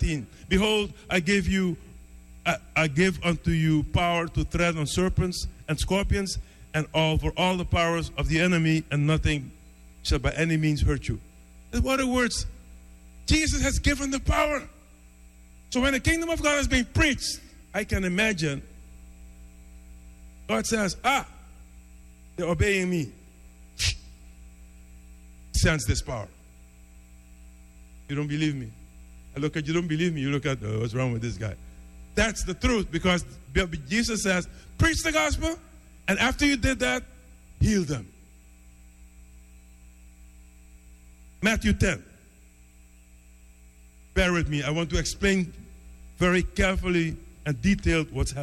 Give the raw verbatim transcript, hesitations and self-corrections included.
nineteen. Behold, I give you, I, I give unto you power to tread on serpents and scorpions and all for all the powers of the enemy, and nothing shall by any means hurt you. In other words, Jesus has given the power. So when the kingdom of God is being preached, I can imagine God says, ah, they're obeying me. Sense this power. You don't believe me? I look at you, don't believe me. You look at, oh, what's wrong with this guy? That's the truth, because Jesus says, preach the gospel, and after you did that, heal them. Matthew ten. Bear with me. I want to explain very carefully and detailed what's happening.